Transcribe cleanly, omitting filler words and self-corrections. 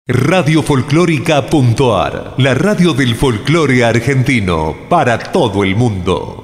Radiofolclórica.ar, la radio del folclore argentino para todo el mundo.